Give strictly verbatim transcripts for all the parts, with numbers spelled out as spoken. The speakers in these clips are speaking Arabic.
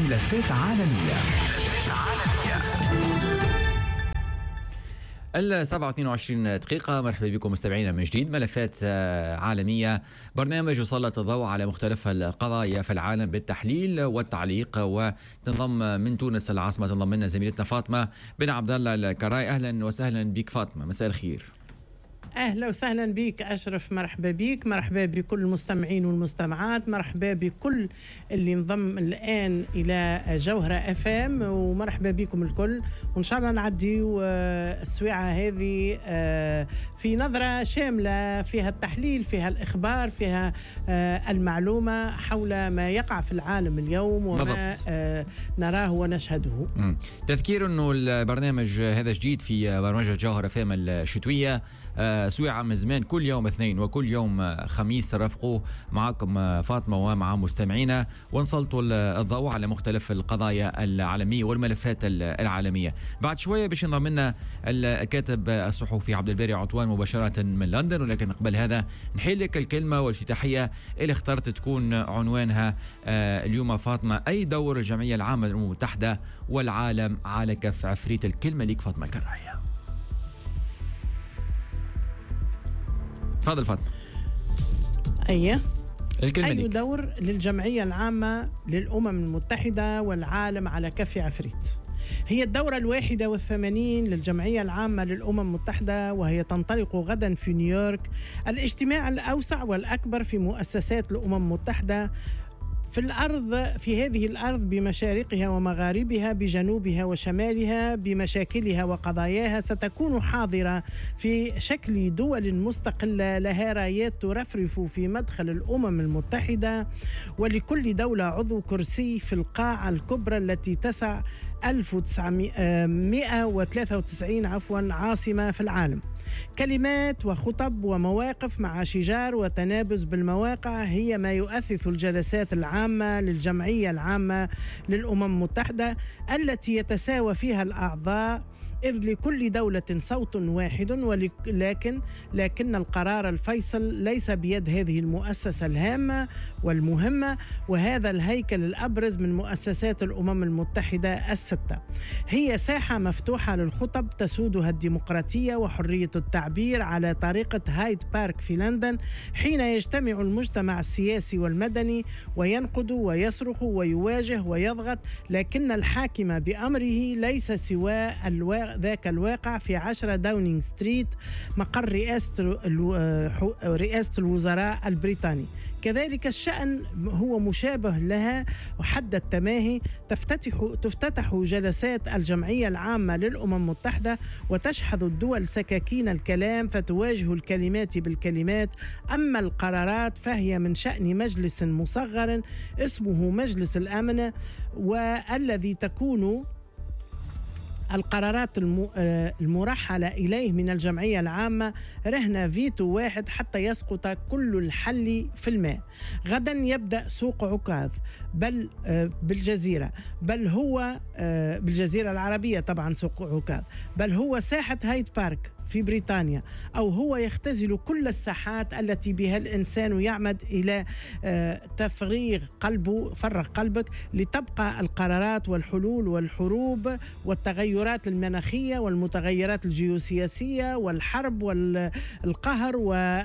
ملفات عالمية. السبعة واثنين وعشرين دقيقة. مرحبا بكم مستمعينا من جديد. ملفات عالمية، برنامج يسلط الضوء على مختلف القضايا في العالم بالتحليل والتعليق. وتنضم من تونس العاصمة تنضم لنا زميلتنا فاطمة بن عبد الله الكراي. أهلا وسهلا بك فاطمة، مساء الخير. أهلا وسهلا بك أشرف، مرحبا بك، مرحبا بكل المستمعين والمستمعات، مرحبا بكل اللي انضم الآن إلى جوهرة أف أم، ومرحبا بكم الكل. وإن شاء الله نعدي السويعة هذه في نظرة شاملة فيها التحليل، فيها الإخبار، فيها المعلومة حول ما يقع في العالم اليوم وما نراه ونشهده. م. تذكير أنه البرنامج هذا جديد في برنامج جوهرة أف أم الشتوية. آه سويعة من زمان كل يوم اثنين وكل يوم خميس رافقوه معكم فاطمة ومع مستمعينا، ونسلطوا الضوء على مختلف القضايا العالمية والملفات العالمية. بعد شوية باش ينضم لنا الكاتب الصحفي عبد الباري عطوان مباشرة من لندن، ولكن قبل هذا نحيل لك الكلمة والافتتاحية اللي اخترت تكون عنوانها آه اليوم فاطمة: أي دور الجمعية العامة للأمم المتحدة والعالم على كف عفريت. الكلمة ليك فاطمة الكراية. تفضل فاطمة. أيه الكلمة أي ليك. دور للجمعية العامة للأمم المتحدة والعالم على كف عفريت؟ هي الدورة الواحدة والثمانين للجمعية العامة للأمم المتحدة، وهي تنطلق غدا في نيويورك، الاجتماع الأوسع والأكبر في مؤسسات الأمم المتحدة في الأرض، في هذه الأرض بمشارقها ومغاربها، بجنوبها وشمالها، بمشاكلها وقضاياها. ستكون حاضرة في شكل دول مستقلة لها رايات ترفرف في مدخل الأمم المتحدة، ولكل دولة عضو كرسي في القاعة الكبرى التي تسع ألف وتسعمائة وثلاثة وتسعين عفوا عاصمة في العالم. كلمات وخطب ومواقف مع شجار وتنابز بالمواقع هي ما يؤثث الجلسات العامة للجمعية العامة للأمم المتحدة، التي يتساوى فيها الأعضاء، إذ لكل دولة صوت واحد، ولكن لكن القرار الفيصل ليس بيد هذه المؤسسة الهامة والمهمة، وهذا الهيكل الأبرز من مؤسسات الأمم المتحدة الستة. هي ساحة مفتوحة للخطب تسودها الديمقراطية وحرية التعبير على طريقة هايد بارك في لندن، حين يجتمع المجتمع السياسي والمدني وينقد ويصرخ ويواجه ويضغط، لكن الحاكم بأمره ليس سوى الواقع ذاك الواقع في عشرة داونينغ ستريت، مقر رئاسة رئاسة الوزراء البريطاني. كذلك الشأن هو مشابه لها وحد التماهي. تفتتح تفتتح جلسات الجمعية العامة للأمم المتحدة وتشحذ الدول سكاكين الكلام فتواجه الكلمات بالكلمات، أما القرارات فهي من شأن مجلس مصغر اسمه مجلس الأمن، والذي تكون القرارات المرحلة إليه من الجمعية العامة رهن فيتو واحد حتى يسقط كل الحل في الماء. غدا يبدأ سوق عكاظ بل بالجزيرة بل هو بالجزيرة العربية طبعا سوق عكاظ بل هو ساحة هايد بارك في بريطانيا، أو هو يختزل كل الساحات التي بها الإنسان يعمد إلى تفريغ قلبه فرغ قلبك، لتبقى القرارات والحلول والحروب والتغيرات المناخية والمتغيرات الجيوسياسية والحرب والقهر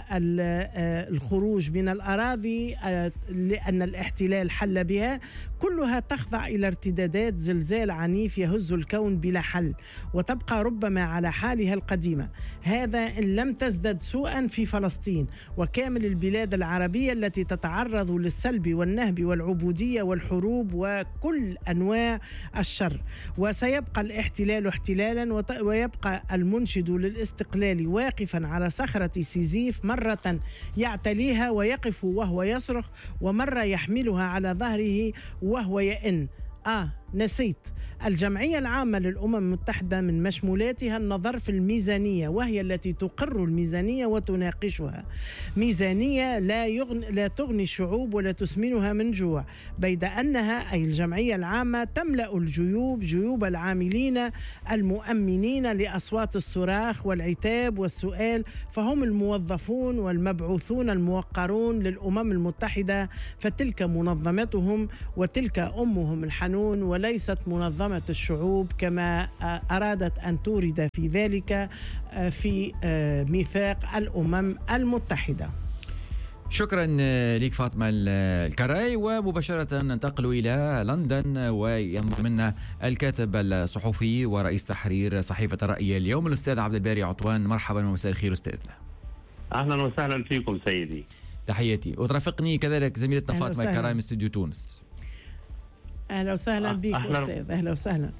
والخروج من الأراضي لأن الاحتلال حل بها، كلها تخضع إلى ارتدادات زلزال عنيف يهز الكون بلا حل، وتبقى ربما على حالها القديمة. هذا إن لم تزدد سوءا في فلسطين وكامل البلاد العربية التي تتعرض للسلب والنهب والعبودية والحروب وكل أنواع الشر. وسيبقى الاحتلال احتلالا، ويبقى المنشد للاستقلال واقفا على صخرة سيزيف، مرة يعتليها ويقف وهو يصرخ، ومرة يحملها على ظهره وهو يئن. آه نسيت. الجمعية العامة للأمم المتحدة من مشمولاتها النظر في الميزانية، وهي التي تقر الميزانية وتناقشها. ميزانية لا, يغني لا تغني الشعوب ولا تسمنها من جوع، بيد أنها أي الجمعية العامة تملأ الجيوب جيوب العاملين المؤمنين لأصوات الصراخ والعتاب والسؤال، فهم الموظفون والمبعوثون الموقرون للأمم المتحدة، فتلك منظمتهم وتلك أمهم الحنون، وليست منظمة الشعوب كما أرادت أن تورد في ذلك في ميثاق الأمم المتحدة. شكرا لك فاطمة الكراي. ومباشرة ننتقل إلى لندن وينضم منا الكاتب الصحفي ورئيس تحرير صحيفة الرأي اليوم الأستاذ عبد الباري عطوان. مرحبا ومساء الخير أستاذ. أهلا وسهلا فيكم سيدي. تحياتي. وترافقني كذلك زميلتنا فاطمة الكراي من استوديو تونس. أهلا وسهلا بك أستاذ. أهلا وسهلا.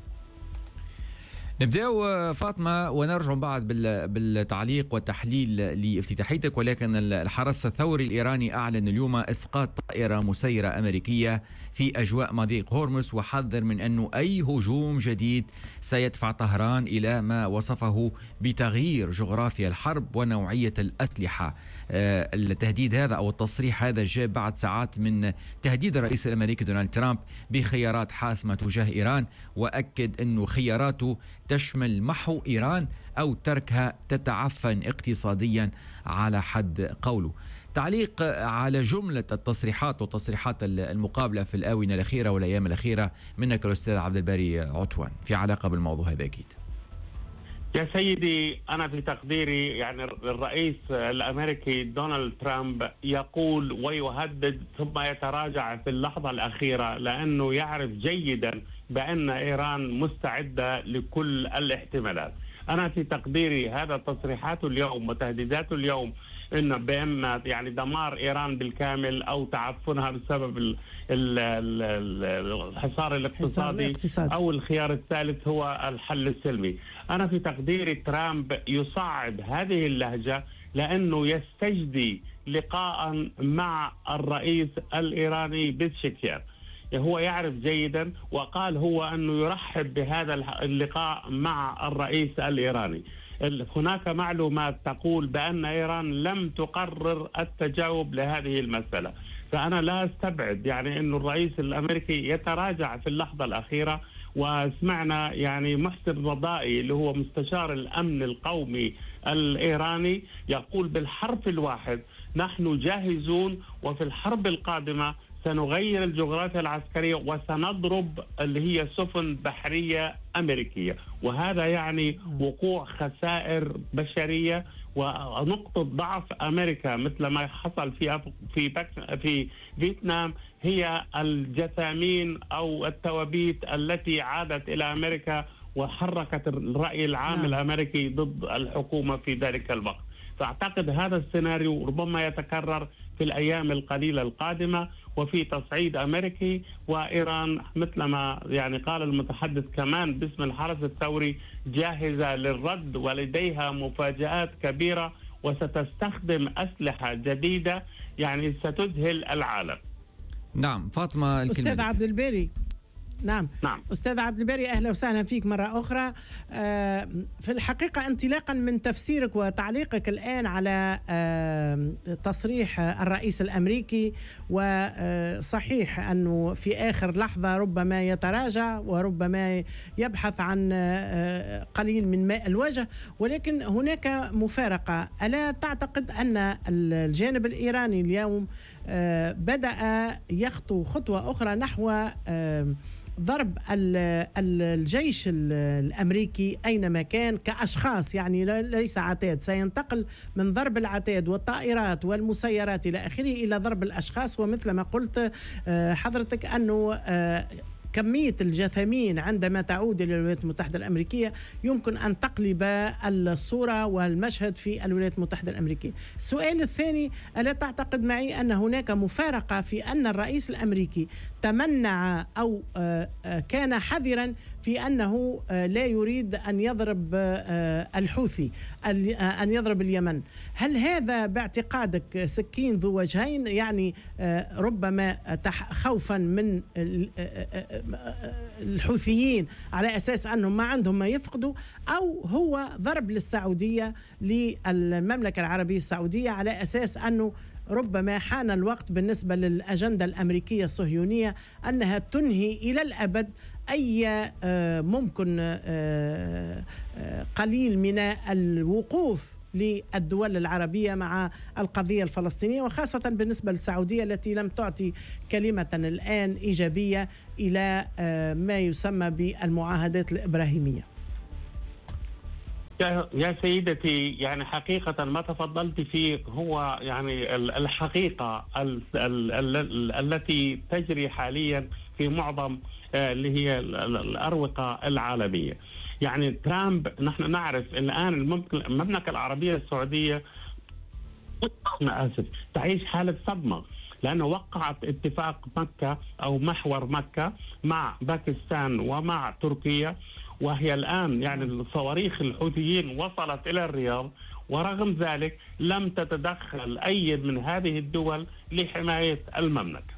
نبدأ فاطمة ونرجع بعد بالتعليق والتحليل لافتتاحيتك، ولكن الحرس الثوري الإيراني أعلن اليوم إسقاط طائرة مسيرة أمريكية في أجواء مضيق هرمز، وحذر من أنه أي هجوم جديد سيدفع طهران إلى ما وصفه بتغيير جغرافيا الحرب ونوعية الأسلحة. التهديد هذا أو التصريح هذا جاء بعد ساعات من تهديد الرئيس الأمريكي دونالد ترامب بخيارات حاسمة تجاه إيران، وأكد أنه خياراته تشمل محو إيران أو تركها تتعفن اقتصاديا على حد قوله. تعليق على جملة التصريحات والتصريحات المقابلة في الآونة الأخيرة والأيام الأخيرة منك الأستاذ عبد الباري عطوان في علاقة بالموضوع هذا. أكيد يا سيدي، أنا في تقديري يعني الرئيس الأمريكي دونالد ترامب يقول ويهدد ثم يتراجع في اللحظة الأخيرة، لأنه يعرف جيدا بأن إيران مستعدة لكل الاحتمالات. أنا في تقديري هذا تصريحاته اليوم وتهديداته اليوم إنه بأن يعني دمار إيران بالكامل أو تعفنها بسبب ال ال ال الحصار الاقتصادي أو الخيار الثالث هو الحل السلمي. أنا في تقديري ترامب يصعد هذه اللهجة لأنه يستجدي لقاء مع الرئيس الإيراني بيزشكيان. هو يعرف جيدا وقال هو أنه يرحب بهذا اللقاء مع الرئيس الإيراني. هناك معلومات تقول بأن إيران لم تقرر التجاوب لهذه المسألة، فأنا لا أستبعد يعني أن الرئيس الأمريكي يتراجع في اللحظة الأخيرة. وسمعنا يعني محسن رضائي اللي هو مستشار الأمن القومي الإيراني يقول بالحرف الواحد نحن جاهزون، وفي الحرب القادمة سنغير الجغرافيا العسكرية وسنضرب اللي هي سفن بحرية أمريكية، وهذا يعني وقوع خسائر بشرية ونقطة ضعف أمريكا مثل ما حصل في في في فيتنام هي الجثامين أو التوابيت التي عادت إلى أمريكا وحركت الرأي العام الأمريكي ضد الحكومة في ذلك الوقت. فأعتقد هذا السيناريو ربما يتكرر في الأيام القليلة القادمة، وفي تصعيد أمريكي. وإيران مثل ما يعني قال المتحدث كمان باسم الحرس الثوري جاهزة للرد ولديها مفاجآت كبيرة وستستخدم أسلحة جديدة يعني ستذهل العالم. نعم فاطمة الكلمة. أستاذ عبد الباري. نعم. نعم أستاذ عبد الباري أهلا وسهلا فيك مرة أخرى. في الحقيقة انطلاقا من تفسيرك وتعليقك الآن على تصريح الرئيس الأمريكي، وصحيح أنه في آخر لحظة ربما يتراجع وربما يبحث عن قليل من ماء الوجه، ولكن هناك مفارقة. ألا تعتقد أن الجانب الإيراني اليوم بدأ يخطو خطوة أخرى نحو ضرب الجيش الأمريكي أينما كان كأشخاص، يعني ليس عتاد، سينتقل من ضرب العتاد والطائرات والمسيرات إلى آخره إلى ضرب الأشخاص. ومثل ما قلت حضرتك أنه كمية الجثامين عندما تعود إلى الولايات المتحدة الأمريكية يمكن أن تقلب الصورة والمشهد في الولايات المتحدة الأمريكية. السؤال الثاني، ألا تعتقد معي أن هناك مفارقة في أن الرئيس الأمريكي تمنع أو كان حذرا في أنه لا يريد أن يضرب الحوثي، أن يضرب اليمن؟ هل هذا باعتقادك سكين ذو وجهين، يعني ربما خوفا من الحوثيين على أساس أنهم ما عندهم ما يفقدوا، أو هو ضرب للسعودية للمملكة العربية السعودية على أساس أنه ربما حان الوقت بالنسبة للأجندة الأمريكية الصهيونية أنها تنهي إلى الأبد أي ممكن قليل من الوقوف للدول العربية مع القضية الفلسطينية، وخاصة بالنسبة للسعودية التي لم تعطي كلمة الآن إيجابية إلى ما يسمى بالمعاهدات الإبراهيمية. يا سيدتي، يعني حقيقة ما تفضلت فيه هو يعني الحقيقة التي تجري حاليا في معظم اللي هي الأروقة العالمية. يعني ترامب، نحن نعرف الآن المملكة العربية السعودية أنا آسف تعيش حالة صدمة، لأنه وقعت اتفاق مكة أو محور مكة مع باكستان ومع تركيا، وهي الآن يعني الصواريخ الحوثيين وصلت إلى الرياض، ورغم ذلك لم تتدخل أي من هذه الدول لحماية المملكة.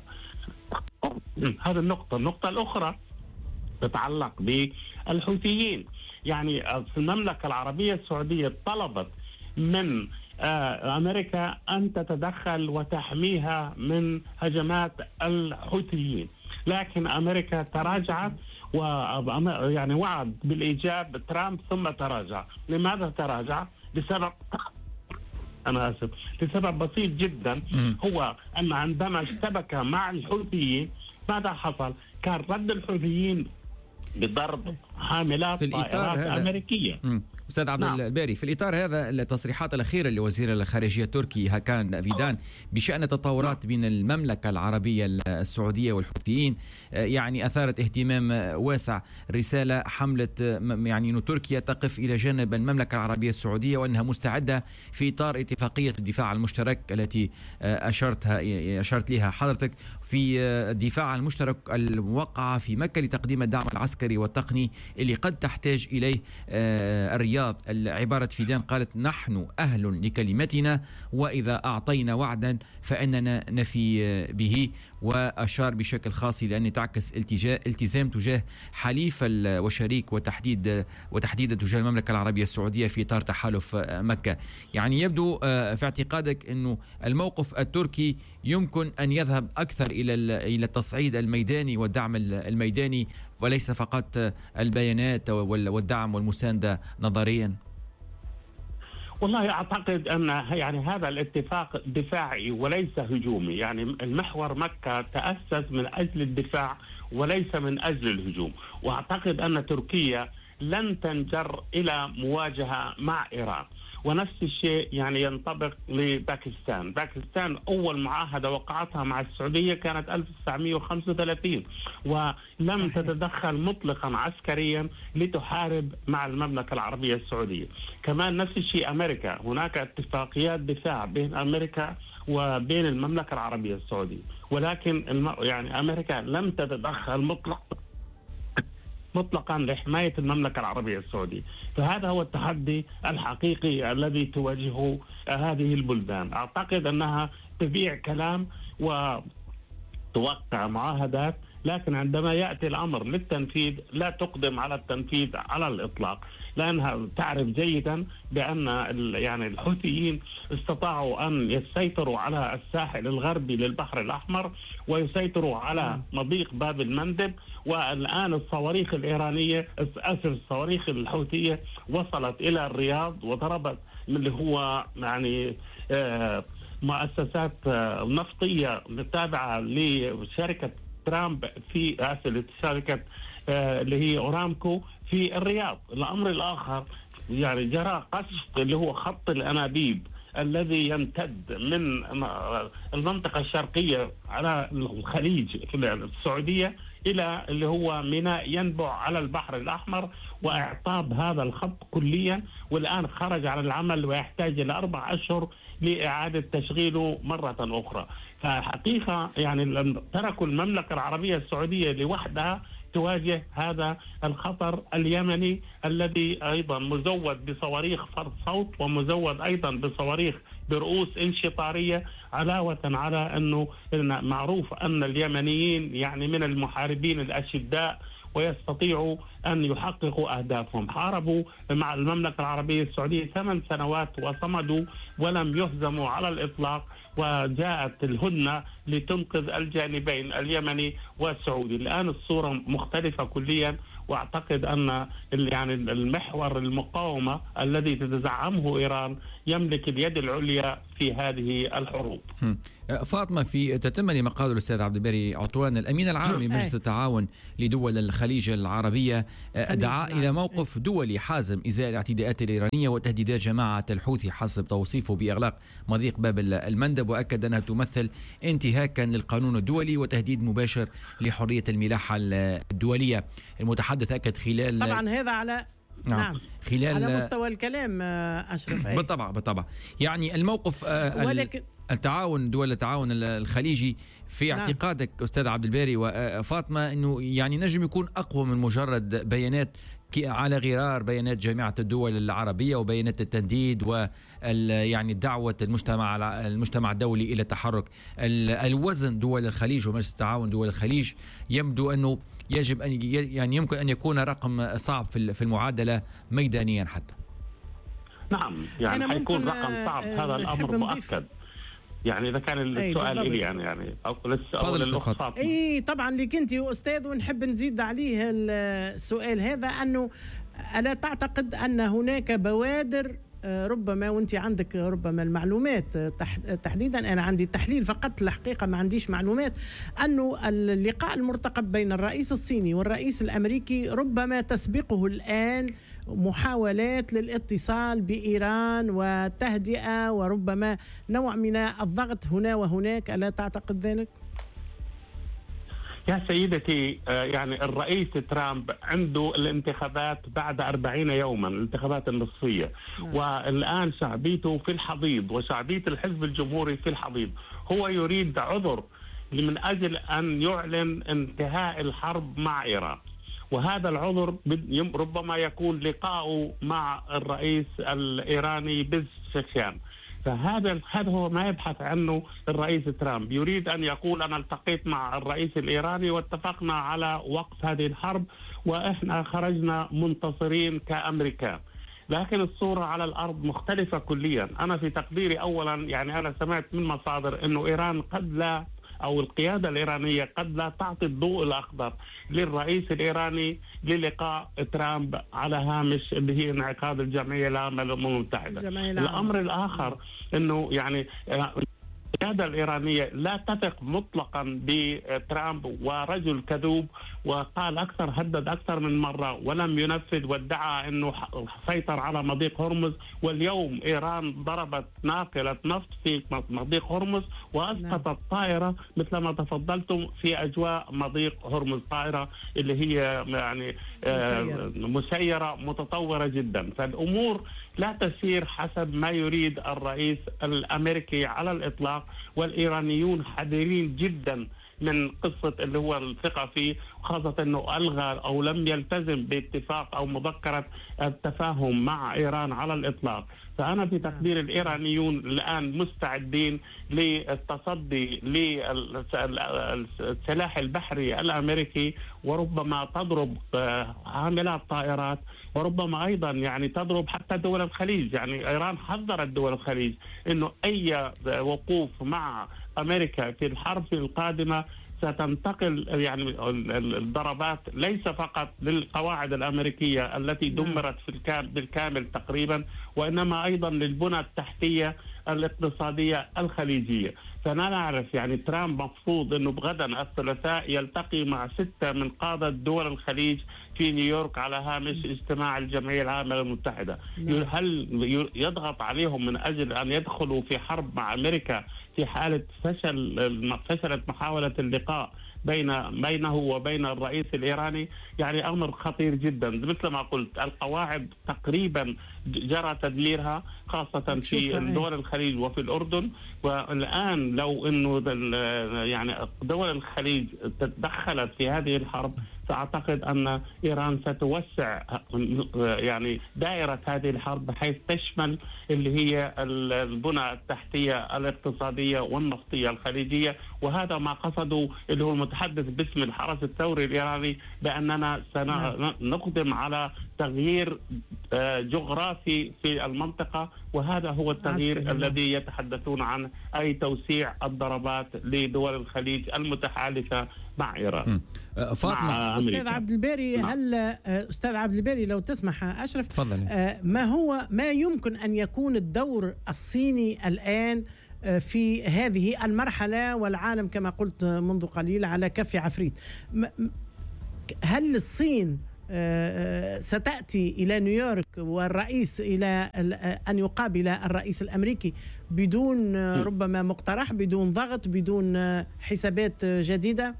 هذه النقطة. النقطة الأخرى تتعلق بالحوثيين. يعني المملكة العربية السعودية طلبت من أمريكا أن تتدخل وتحميها من هجمات الحوثيين، لكن أمريكا تراجعت و يعني وعد بالإيجاب ترامب ثم تراجع. لماذا تراجع؟ بسبب أنا آسف لسبب بسيط جدا، هو أن عندما اشتبك مع الحوثيين ماذا حصل؟ كان رد الحوثيين بضرب حاملات طائرات أمريكية. مم. أستاذ عبد نعم. الباري، في الإطار هذا التصريحات الأخيرة لوزير الخارجية التركي هاكان فيدان بشأن تطورات بين المملكة العربية السعودية والحوثيين يعني أثارت اهتمام واسع. رسالة حملت يعني أن تركيا تقف إلى جانب المملكة العربية السعودية وأنها مستعدة في إطار اتفاقية الدفاع المشترك التي أشرتها أشرت لها حضرتك في الدفاع المشترك الموقعة في مكة لتقديم الدعم العسكري والتقني اللي قد تحتاج إليه الرياض. عبارة فيدان قالت: نحن أهل لكلمتنا، وإذا أعطينا وعدا فإننا نفي به. وأشار بشكل خاص لأن تعكس التزام تجاه حليف وشريك وتحديد وتحديدا تجاه المملكة العربية السعودية في إطار تحالف مكة. يعني يبدو في اعتقادك أنه الموقف التركي يمكن أن يذهب أكثر إلى إلى التصعيد الميداني والدعم الميداني وليس فقط البيانات والدعم والمساندة نظريا؟ والله أعتقد أن يعني هذا الاتفاق دفاعي وليس هجومي. يعني المحور مكة تأسس من أجل الدفاع وليس من أجل الهجوم، وأعتقد أن تركيا لن تنجر إلى مواجهة مع إيران. ونفس الشيء يعني ينطبق لباكستان. باكستان أول معاهدة وقعتها مع السعودية كانت ألف وتسعمئة وخمسة وثلاثين ولم صحيح. تتدخل مطلقا عسكريا لتحارب مع المملكة العربية السعودية. كمان نفس الشيء أمريكا، هناك اتفاقيات دفاع بين أمريكا وبين المملكة العربية السعودية، ولكن الم... يعني أمريكا لم تتدخل مطلقا مطلقا لحماية المملكة العربية السعودية. فهذا هو التحدي الحقيقي الذي تواجهه هذه البلدان. أعتقد أنها تبيع كلام وتوقع معاهدات، لكن عندما يأتي الأمر للتنفيذ لا تقدم على التنفيذ على الإطلاق، لأنها تعرف جيدا بأن يعني الحوثيين استطاعوا أن يسيطروا على الساحل الغربي للبحر الأحمر ويسيطروا على مضيق باب المندب، والآن الصواريخ الإيرانية أسف الصواريخ الحوثية وصلت إلى الرياض وضربت اللي هو يعني مؤسسات نفطية تابعة لشركة ترامب في أسفل شركة اللي هي أورامكو في الرياض. الأمر الآخر يعني جرى قصف اللي هو خط الأنابيب الذي يمتد من المنطقة الشرقية على الخليج في السعودية إلى اللي هو ميناء ينبع على البحر الأحمر، وإعطاب هذا الخط كليا، والآن خرج على العمل ويحتاج إلى أربع أشهر لإعادة تشغيله مرة أخرى. فحقيقة يعني تركوا المملكة العربية السعودية لوحدها تواجه هذا الخطر اليمني الذي أيضا مزود بصواريخ فرد صوت ومزود أيضا بصواريخ برؤوس انشطارية، علاوة على أنه معروف أن اليمنيين يعني من المحاربين الأشداء ويستطيعوا أن يحققوا أهدافهم. حاربوا مع المملكة العربية السعودية ثمان سنوات وصمدوا ولم يهزموا على الإطلاق، وجاءت الهدنة لتنقذ الجانبين اليمني والسعودي. الآن الصورة مختلفة كليا، واعتقد ان يعني المحور المقاومه الذي تتزعمه ايران يملك اليد العليا في هذه الحروب. فاطمه، في تتمني مقال الاستاذ عبد الباري عطوان الامين العام لمجلس التعاون لدول الخليج العربيه دعا الى موقف دولي حازم ازاء الاعتداءات الايرانيه وتهديدات جماعه الحوثي حسب توصيفه باغلاق مضيق باب المندب، واكد انها تمثل انتهاكا للقانون الدولي وتهديد مباشر لحريه الملاحه الدوليه. المتحدث اكد خلال طبعا هذا على نعم, نعم. خلال على مستوى الكلام أشرف. أي. بالطبع بالطبع يعني الموقف ولكن التعاون دول التعاون الخليجي في نعم. اعتقادك أستاذ عبد الباري وفاطمة أنه يعني نجم يكون أقوى من مجرد بيانات على غرار بيانات جامعة الدول العربية وبيانات التنديد و يعني دعوة المجتمع المجتمع الدولي إلى التحرك. الوزن دول الخليج ومجلس التعاون دول الخليج يبدو أنه يجب أن يعني يمكن أن يكون رقم صعب في المعادلة ميدانيا حتى. نعم يعني حيكون رقم صعب، هذا الأمر مؤكد. يعني إذا كان السؤال إلي يعني يعني أو للأخ. إيه طبعا لك أنت أستاذ، ونحب نزيد عليه السؤال هذا، أنه ألا تعتقد أن هناك بوادر ربما، وانت عندك ربما المعلومات تحديدا، انا عندي تحليل فقط الحقيقه ما عنديش معلومات، انه اللقاء المرتقب بين الرئيس الصيني والرئيس الامريكي ربما تسبقه الان محاولات للاتصال بإيران وتهدئة وربما نوع من الضغط هنا وهناك، ألا تعتقد ذلك؟ يا سيدتي يعني الرئيس ترامب عنده الانتخابات بعد أربعين يوما، الانتخابات النصفية، والآن شعبيته في الحضيض وشعبية الحزب الجمهوري في الحضيض. هو يريد عذر من أجل أن يعلن انتهاء الحرب مع إيران، وهذا العذر ربما يكون لقاءه مع الرئيس الإيراني بزشكيان. فهذا هذا هو ما يبحث عنه الرئيس ترامب، يريد أن يقول أنا التقيت مع الرئيس الإيراني واتفقنا على وقف هذه الحرب وإحنا خرجنا منتصرين كأمريكان. لكن الصورة على الأرض مختلفة كليا. أنا في تقديري أولا يعني أنا سمعت من مصادر أنه إيران قد لا أو القيادة الإيرانية قد لا تعطي الضوء الأخضر للرئيس الإيراني للقاء ترامب على هامش اللي هي انعقاد الجمعية العامة للأمم المتحدة. الأمر الآخر أنه يعني القيادة الإيرانية لا تثق مطلقا بترامب، ورجل كذوب، وقال أكثر هدد أكثر من مرة ولم ينفذ، وادعى أنه سيطر على مضيق هرمز، واليوم إيران ضربت ناقلة نفط في مضيق هرمز وأسقطت طائرة مثل ما تفضلتم في أجواء مضيق هرمز، طائرة اللي هي يعني مسيرة, مسيرة متطورة جدا. فالأمور لا تسير حسب ما يريد الرئيس الأمريكي على الإطلاق، والإيرانيون حذرين جدا من قصة اللي هو الثقة فيه، خاصة أنه ألغى أو لم يلتزم باتفاق أو مذكرة التفاهم مع إيران على الإطلاق. فأنا في تقدير الإيرانيون الآن مستعدين للتصدي للسلاح البحري الأمريكي، وربما تضرب عاملات طائرات، وربما أيضا يعني تضرب حتى دول الخليج. يعني إيران حذرت دول الخليج أنه أي وقوف مع أمريكا في الحرب القادمة ستنتقل يعني الضربات ليس فقط للقواعد الأمريكية التي دمرت في بالكامل تقريبا، وإنما أيضا للبنى التحتية الاقتصادية الخليجية. فأنا نعرف يعني ترامب مفروض أنه بغدا الثلاثاء يلتقي مع ستة من قادة دول الخليج في نيويورك على هامش اجتماع الجمعية العامة للمتحدة. هل يضغط عليهم من أجل أن يدخلوا في حرب مع أمريكا في حالة فشل فشلت محاولة اللقاء بين بينه وبين الرئيس الإيراني؟ يعني أمر خطير جدا. مثل ما قلت القواعد تقريبا جرى تدميرها خاصة في دول الخليج وفي الأردن، والآن لو أنه يعني دول الخليج تدخلت في هذه الحرب سأعتقد أن إيران ستوسع يعني دائرة هذه الحرب بحيث تشمل اللي هي البنى التحتية الاقتصادية والنفطية الخليجية. وهذا ما قصده اللي هو المتحدث باسم الحرس الثوري الإيراني، بأننا سنقدم على تغيير جغرافي في المنطقة، وهذا هو التغيير الذي يتحدثون عنه، أي توسيع الضربات لدول الخليج المتحالفة مع إيران. فاطمة. أستاذ عبد الباري، هل أستاذ عبد الباري لو تسمح أشرف، تفضل. ما هو ما يمكن أن يكون الدور الصيني الآن في هذه المرحلة، والعالم كما قلت منذ قليل على كف عفريت؟ هل الصين ستأتي إلى نيويورك والرئيس إلى أن يقابل الرئيس الأمريكي بدون ربما مقترح، بدون ضغط، بدون حسابات جديدة؟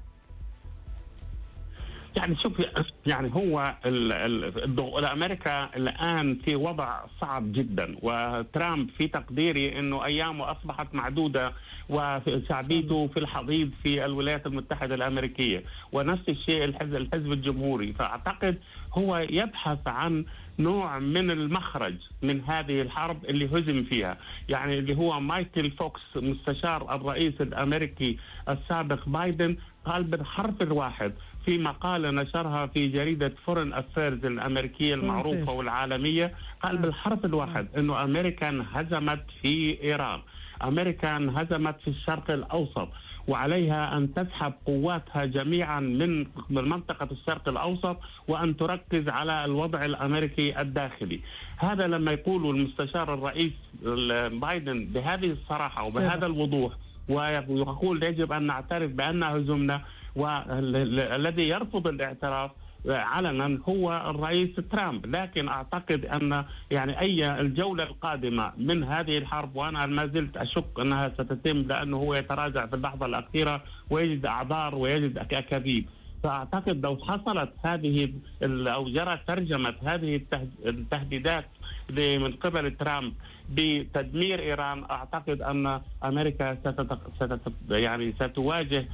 يعني شوف، يعني هو الأمريكا الآن في وضع صعب جدا، وترامب في تقديري أنه أيامه أصبحت معدودة وشعبيته في الحضيض في الولايات المتحدة الأمريكية، ونفس الشيء الحزب, الحزب الجمهوري. فأعتقد هو يبحث عن نوع من المخرج من هذه الحرب اللي هزم فيها. يعني اللي هو مايكل فوكس مستشار الرئيس الأمريكي السابق بايدن قال بالحرف الواحد في مقالة نشرها في جريدة فورن أفيرز الأمريكية المعروفة والعالمية، قال بالحرف الواحد أنه أمريكا انهزمت في إيران، أمريكا انهزمت في الشرق الأوسط، وعليها أن تسحب قواتها جميعا من منطقة الشرق الأوسط وأن تركز على الوضع الأمريكي الداخلي. هذا لما يقول المستشار الرئيس بايدن بهذه الصراحة وبهذا الوضوح، ويقول يجب أن نعترف بأن هزمنا، والذي يرفض الاعتراف علنا هو الرئيس ترامب. لكن أعتقد أن يعني أي الجولة القادمة من هذه الحرب، وأنا ما زلت أشك أنها ستتم لأنه هو يتراجع في اللحظة الأخيرة ويجد أعذار ويجد أكاذيب. فأعتقد لو حصلت هذه أو جرت ترجمة هذه التهديدات من قبل ترامب بتدمير إيران، أعتقد أن أمريكا ستت... ستت... يعني ستواجه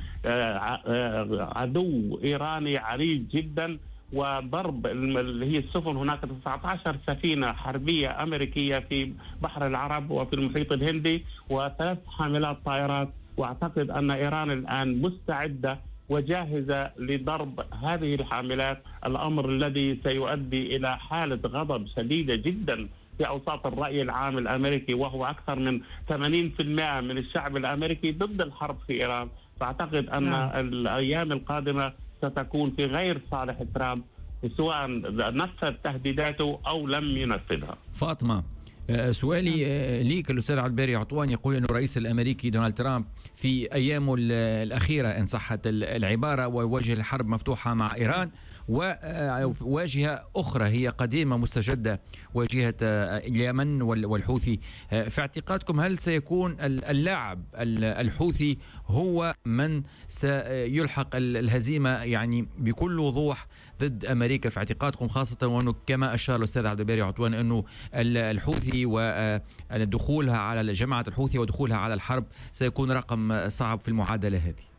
عدو إيراني عريض جدا، وضرب اللي هي السفن. هناك تسعة عشر سفينة حربية أمريكية في بحر العرب وفي المحيط الهندي، وثلاث حاملات طائرات. وأعتقد أن إيران الآن مستعدة وجاهزة لضرب هذه الحاملات، الأمر الذي سيؤدي إلى حالة غضب شديدة جدا في أوساط الرأي العام الأمريكي، وهو أكثر من ثمانين بالمئة من الشعب الأمريكي ضد الحرب في إيران. فأعتقد أن نعم. الأيام القادمة ستكون في غير صالح ترامب، سواء نفذ تهديداته أو لم ينفذها. فاطمة، سؤالي ليك الأستاذ عبد الباري عطوان يقول أن الرئيس الأمريكي دونالد ترامب في أيامه الأخيرة إن صحت العبارة ووجه الحرب مفتوحة مع إيران، وواجهة أخرى هي قديمة مستجدة واجهة اليمن والحوثي. في اعتقادكم هل سيكون اللاعب الحوثي هو من سيلحق الهزيمة يعني بكل وضوح ضد أمريكا في اعتقادكم، خاصة وأنه كما أشار الأستاذ عبد الباري عطوان أنه الحوثي ودخولها على جماعة الحوثي ودخولها على الحرب سيكون رقم صعب في المعادلة هذه؟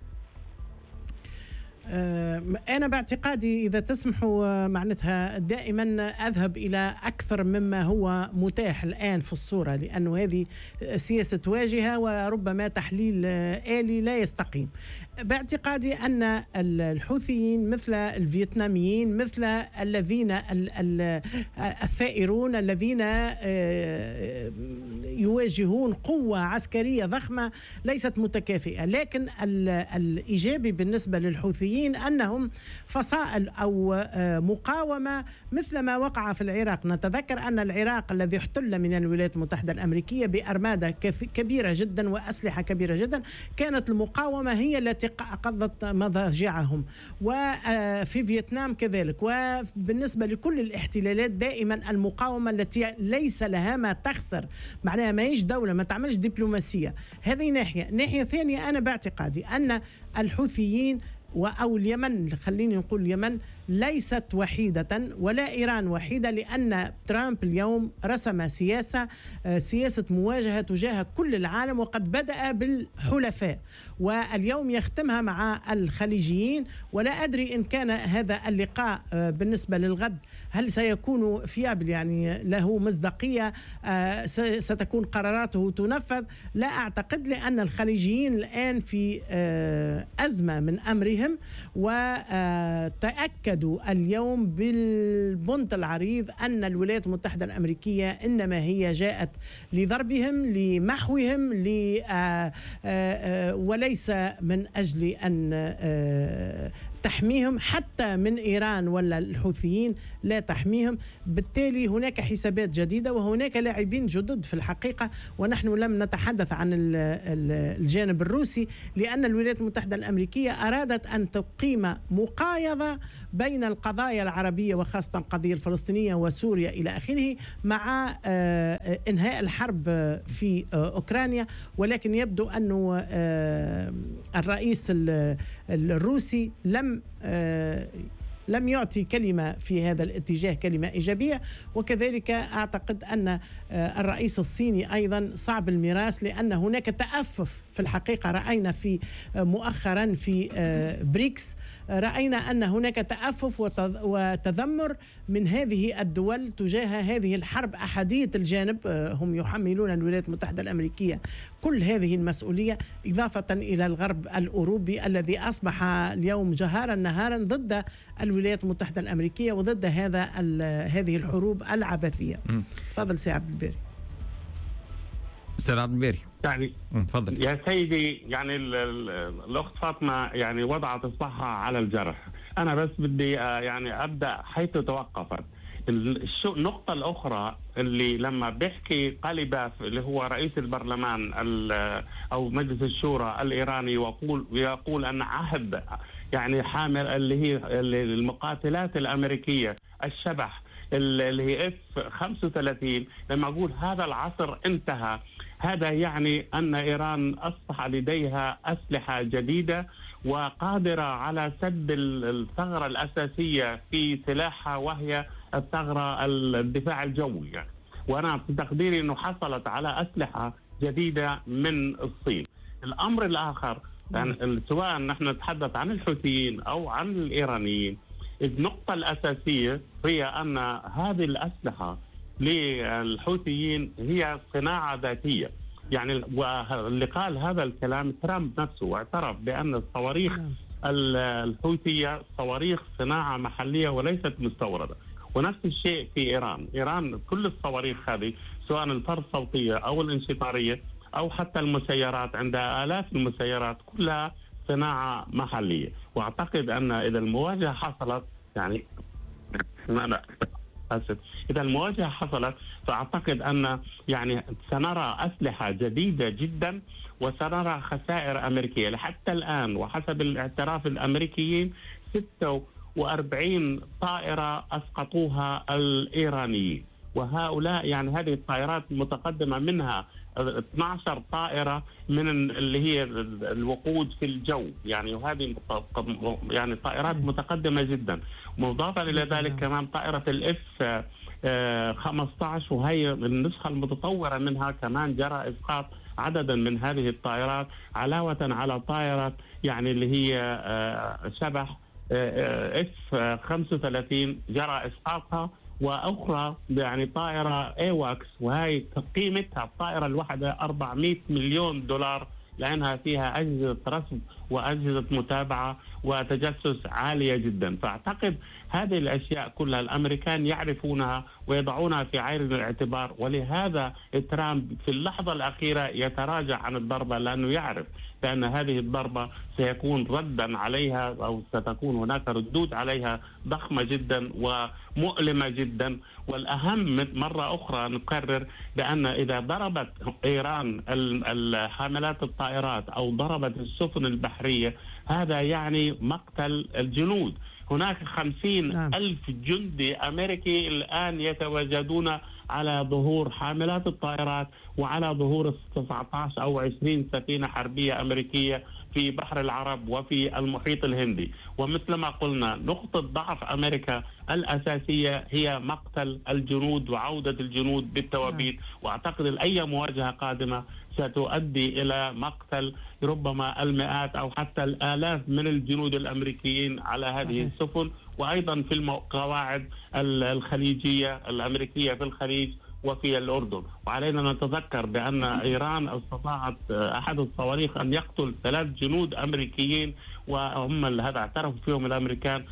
أنا باعتقادي إذا تسمحوا معناتها دائما أذهب إلى أكثر مما هو متاح الآن في الصورة، لأنه هذه سياسة واجهة وربما تحليل آلي لا يستقيم. باعتقادي أن الحوثيين مثل الفيتناميين، مثل الذين الثائرون الذين يواجهون قوة عسكرية ضخمة ليست متكافئة، لكن الإيجابي بالنسبة للحوثيين أنهم فصائل أو مقاومة مثل ما وقع في العراق. نتذكر أن العراق الذي احتل من الولايات المتحدة الأمريكية بأرمادة كبيرة جدا وأسلحة كبيرة جدا، كانت المقاومة هي التي قضت مضاجعهم، وفي فيتنام كذلك. وبالنسبة لكل الاحتلالات دائما المقاومة التي ليس لها ما تخسر، معناها ما هيش دولة ما تعملش دبلوماسية. هذه ناحية. ناحية ثانية أنا باعتقادي أن الحوثيين أو اليمن، خليني نقول اليمن ليست وحيدة ولا إيران وحيدة، لأن ترامب اليوم رسم سياسة سياسة مواجهة تجاه كل العالم، وقد بدأ بالحلفاء واليوم يختمها مع الخليجيين. ولا أدري إن كان هذا اللقاء بالنسبة للغد هل سيكون فيابل، يعني له مصداقية، ستكون قراراته تنفذ؟ لا أعتقد، لأن الخليجيين الآن في أزمة من أمرهم، وتأكدوا اليوم بالبنط العريض أن الولايات المتحدة الأمريكية إنما هي جاءت لضربهم، لمحوهم، وليس من أجل أن تحميهم حتى من إيران ولا الحوثيين، لا تحميهم. بالتالي هناك حسابات جديدة وهناك لاعبين جدد في الحقيقة. ونحن لم نتحدث عن الجانب الروسي، لأن الولايات المتحدة الأمريكية أرادت أن تقيم مقايضة بين القضايا العربية وخاصة القضية الفلسطينية وسوريا إلى آخره مع إنهاء الحرب في أوكرانيا. ولكن يبدو أن الرئيس الروسي لم لم يعطي كلمة في هذا الاتجاه، كلمة إيجابية. وكذلك أعتقد أن الرئيس الصيني أيضا صعب الميراث، لأن هناك تأفف في الحقيقة. رأينا في مؤخرا في بريكس، رأينا أن هناك تأفف وتذمر من هذه الدول تجاه هذه الحرب أحادية الجانب. هم يحملون الولايات المتحدة الأمريكية كل هذه المسؤولية، إضافة إلى الغرب الأوروبي الذي أصبح اليوم جهارا نهارا ضد الولايات المتحدة الأمريكية وضد هذا هذه الحروب العبثية. تفضل سي عبد الباري. أستاذ عبد الباري. يعني تفضل يا سيدي، يعني الأخت فاطمة يعني وضعت إصبعها على الجرح. أنا بس بدي يعني أبدأ حيث توقفت. النقطة الأخرى اللي لما بيحكي قلباف اللي هو رئيس البرلمان أو مجلس الشورى الإيراني ويقول ويقول أن عهد يعني حامل اللي هي المقاتلات الأمريكية الشبح اللي هي إف خمسة وثلاثين، لما أقول هذا العصر انتهى، هذا يعني أن إيران أصبح لديها أسلحة جديدة وقادرة على سد الثغرة الأساسية في سلاحها، وهي الثغرة الدفاع الجوي. يعني. وأنا في تقديري أنه حصلت على أسلحة جديدة من الصين. الأمر الآخر يعني سواء نحن نتحدث عن الحوثيين أو عن الإيرانيين، النقطة الأساسية هي أن هذه الأسلحة للحوثيين هي صناعة ذاتية. يعني واللي قال هذا الكلام ترامب نفسه، واعترف بأن الصواريخ الحوثية صواريخ صناعة محلية وليست مستوردة. ونفس الشيء في إيران. إيران كل الصواريخ هذه سواء الفرد الصوتية أو الانشطارية أو حتى المسيرات، عندها آلاف المسيرات كلها صناعة محلية. وأعتقد أن إذا المواجهة حصلت يعني لا أسف إذا المواجهة حصلت فأعتقد أن يعني سنرى أسلحة جديدة جدا وسنرى خسائر أمريكية. حتى الآن وحسب الاعتراف الأمريكيين ستة وأربعين طائرة أسقطوها الإيرانيين، وهؤلاء يعني هذه الطائرات متقدمة منها اثنتي عشرة طائرة من اللي هي الوقود في الجو، يعني وهذه يعني طائرات متقدمة جدا. مضافا إلى ذلك كمان طائرة الإف خمسة عشر وهي النسخة المتطورة منها كمان جرى إسقاط عددا من هذه الطائرات، علاوة على طائرة يعني اللي هي شبح إف خمسة وثلاثين جرى إسقاطها، وأخرى يعني طائرة إيواكس وهي قيمتها الطائرة الواحدة أربعمئة مليون دولار، لأنها فيها أجهزة رصد وأجهزة متابعة وتجسس عالية جدا. فأعتقد هذه الأشياء كلها الأمريكان يعرفونها ويضعونها في عين الاعتبار، ولهذا ترامب في اللحظة الأخيرة يتراجع عن الضربة، لأنه يعرف بأن هذه الضربة سيكون ردا عليها أو ستكون هناك ردود عليها ضخمة جدا ومؤلمة جدا. والأهم مرة أخرى نكرر بأن إذا ضربت إيران حاملات الطائرات أو ضربت السفن البحرية هذا يعني مقتل الجنود. هناك خمسين نعم. ألف جندي أمريكي الآن يتواجدون على ظهور حاملات الطائرات وعلى ظهور تسعة عشر أو عشرين سفينة حربية أمريكية في بحر العرب وفي المحيط الهندي. ومثل ما قلنا نقطة ضعف أمريكا الأساسية هي مقتل الجنود وعودة الجنود بالتوابيت، وأعتقد أي مواجهة قادمة ستؤدي إلى مقتل ربما المئات أو حتى الآلاف من الجنود الأمريكيين على هذه السفن، وأيضا في القواعد الخليجية الأمريكية في الخليج وفي الأردن. وعلينا نتذكر بأن إيران استطاعت أحد الصواريخ أن يقتل ثلاث جنود أمريكيين، وهم هذا اعترفوا فيهم الأمريكان،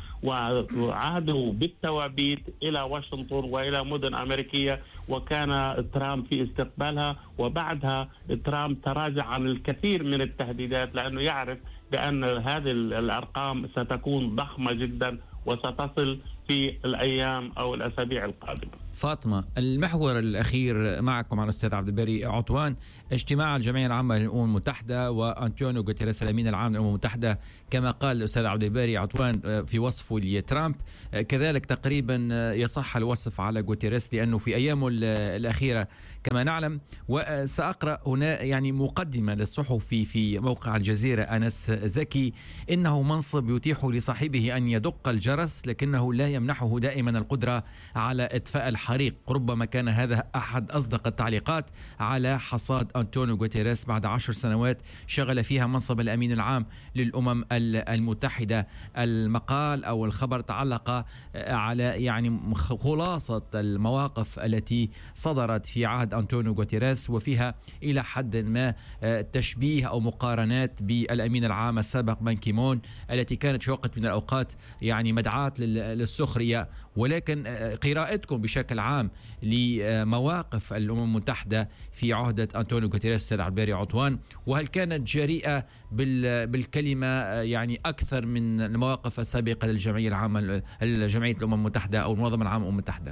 وعادوا بالتوابيت إلى واشنطن وإلى مدن أمريكية، وكان ترامب في استقبالها. وبعدها ترامب تراجع عن الكثير من التهديدات لأنه يعرف بأن هذه الأرقام ستكون ضخمة جدا وستصل في الأيام أو الأسابيع القادمة. فاطمة، المحور الأخير معكم مع الأستاذ عبد الباري عطوان، اجتماع الجمعية العامة للأمم المتحدة وأنطونيو غوتيريس الأمين العام للأمم المتحدة كما قال الأستاذ عبد الباري عطوان في وصفه لترامب، كذلك تقريبا يصح الوصف على غوتيريس لأنه في أيامه الأخيرة كما نعلم. وسأقرأ هنا يعني مقدمة للصحفي في موقع الجزيرة أنس زكي، إنه منصب يتيح لصاحبه أن يدق الجرس لكنه لا يمنحه دائما القدرة على إطفاء الحريق. ربما كان هذا أحد أصدق التعليقات على حصاد أنطونيو غوتيريس بعد عشر سنوات شغل فيها منصب الأمين العام للأمم المتحدة. المقال أو الخبر تعلق على يعني خلاصة المواقف التي صدرت في عهد أنطونيو غوتيريس، وفيها إلى حد ما تشبيه أو مقارنات بالأمين العام السابق بان كيمون التي كانت في وقت من الأوقات يعني مدعاة للسخرية. ولكن قراءتكم بشكل عام لمواقف الأمم المتحدة في عهدة أنطونيو غوتيريس أستاذ عبد الباري عطوان، وهل كانت جريئة بالكلمة يعني أكثر من المواقف السابقة للجمعية العامة لجمعية الأمم المتحدة أو المنظمة العامة للأمم المتحدة؟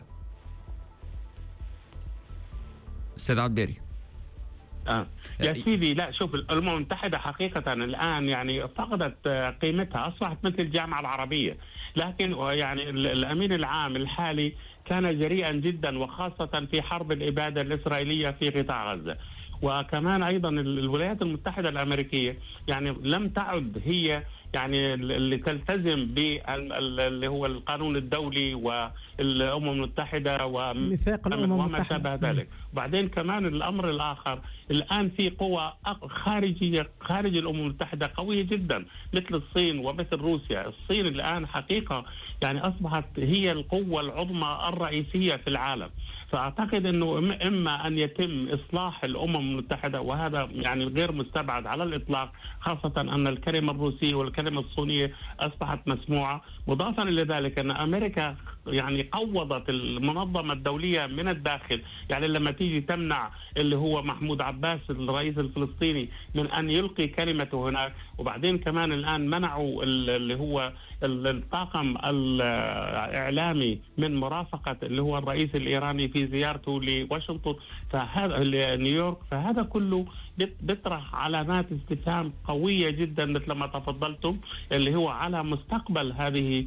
أستاذ عبد الباري. آه. يا سيدي، لا شوف، الأمم المتحدة حقيقة الآن يعني فقدت قيمتها، أصبحت مثل الجامعة العربية. لكن يعني الأمين العام الحالي كان جريئا جدا، وخاصة في حرب الإبادة الإسرائيلية في قطاع غزة. وكمان أيضا الولايات المتحدة الأمريكية يعني لم تعد هي يعني اللي تلتزم باللي هو القانون الدولي والأمم المتحدة وميثاق الأمم وما شابه ذلك. وبعدين كمان الأمر الآخر، الآن في قوى خارجية خارج الأمم المتحدة قوية جدا مثل الصين ومثل روسيا. الصين الآن حقيقة يعني أصبحت هي القوة العظمى الرئيسية في العالم. فأعتقد أنه إما أن يتم إصلاح الأمم المتحدة، وهذا يعني غير مستبعد على الإطلاق، خاصة أن الكلمة الروسية والكلمة الصينية أصبحت مسموعة. مضافا إلى ذلك أن أمريكا يعني قوضت المنظمة الدولية من الداخل، يعني لما تيجي تمنع اللي هو محمود عباس الرئيس الفلسطيني من أن يلقي كلمته هناك، وبعدين كمان الآن منعوا اللي هو الطاقم الإعلامي من مرافقة اللي هو الرئيس الإيراني في زيارته لواشنطن فهذا نيويورك. فهذا كله بيطرح علامات استفهام قوية جدا مثل ما تفضلتم، اللي هو على مستقبل هذه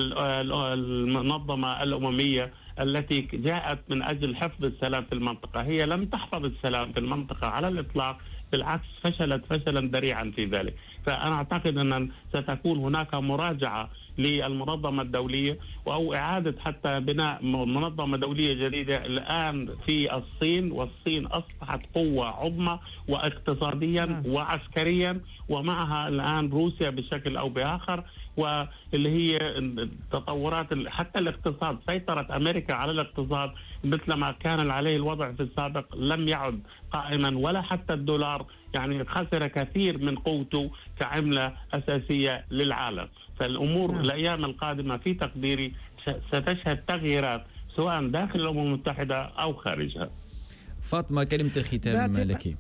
المنظمة الأممية التي جاءت من أجل حفظ السلام في المنطقة. هي لم تحفظ السلام في المنطقة على الإطلاق، بالعكس فشلت فشلا ذريعا في ذلك. فأنا أعتقد أن ستكون هناك مراجعة للمنظمة الدولية أو إعادة حتى بناء منظمة دولية جديدة الآن في الصين. والصين أصبحت قوة عظمى واقتصاديا وعسكريا، ومعها الآن روسيا بشكل أو بآخر، واللي هي تطورات حتى الاقتصاد. سيطرة أمريكا على الاقتصاد مثل ما كان عليه الوضع في السابق لم يعد قائما، ولا حتى الدولار يعني خسر كثير من قوته كعملة أساسية للعالم. فالأمور نعم. الأيام القادمة في تقديري ستشهد تغييرات سواء داخل الأمم المتحدة أو خارجها. فاطمة، كلمة الختام لك.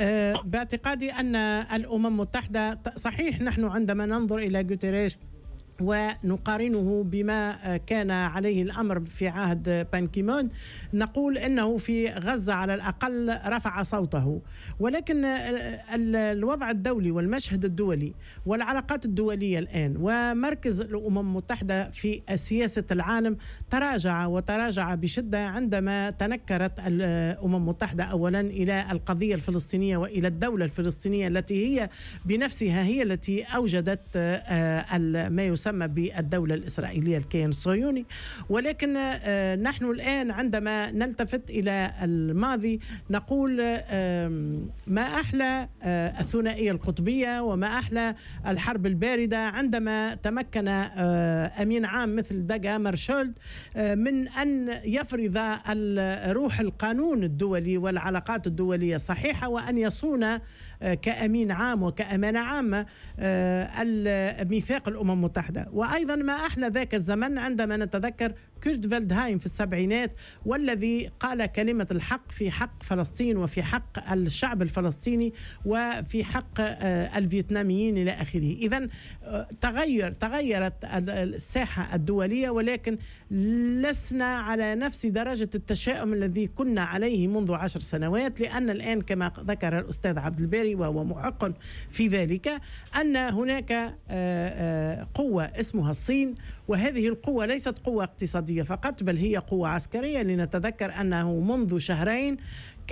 باعتقادي أن الأمم المتحدة صحيح نحن عندما ننظر إلى غوتيريس ونقارنه بما كان عليه الأمر في عهد بان كيمون، نقول أنه في غزة على الأقل رفع صوته. ولكن الوضع الدولي والمشهد الدولي والعلاقات الدولية الآن ومركز الأمم المتحدة في سياسة العالم تراجع وتراجع بشدة عندما تنكرت الأمم المتحدة أولا إلى القضية الفلسطينية وإلى الدولة الفلسطينية التي هي بنفسها هي التي أوجدت ما يسمى بالدولة الإسرائيلية الكيان الصهيوني. ولكن نحن الآن عندما نلتفت إلى الماضي نقول ما أحلى الثنائية القطبية وما أحلى الحرب الباردة عندما تمكن أمين عام مثل داغ هامرشولد من أن يفرض روح القانون الدولي والعلاقات الدولية الصحيحة، وأن يصون كأمين عام وكأمانة عامة الميثاق الأمم المتحدة. وأيضا ما أحلى ذاك الزمن عندما نتذكر كورت فالدهايم في السبعينات، والذي قال كلمة الحق في حق فلسطين وفي حق الشعب الفلسطيني وفي حق الفيتناميين إلى آخره. إذن تغير تغيرت الساحة الدولية، ولكن لسنا على نفس درجة التشاؤم الذي كنا عليه منذ عشر سنوات، لأن الآن كما ذكر الأستاذ عبد الباري وهو محق في ذلك أن هناك قوة اسمها الصين، وهذه القوة ليست قوة اقتصادية فقط بل هي قوة عسكرية. لنتذكر أنه منذ شهرين